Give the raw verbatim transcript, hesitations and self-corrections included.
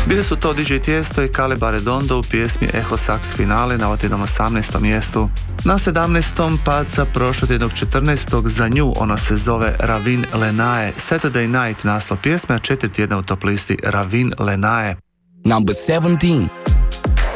Bili su to D J Tiesto i Caleb Arredondo u pjesmi Echo Sax Finale na otjednom osamnaestom mjestu. Na sedamnaestom pad sa prošlotjednog četrnaestog za nju, ona se zove Ravin Lenae. Saturday Night naslov pjesme, a četiri tjedna u top listi Ravin Lenae. Number seventeen.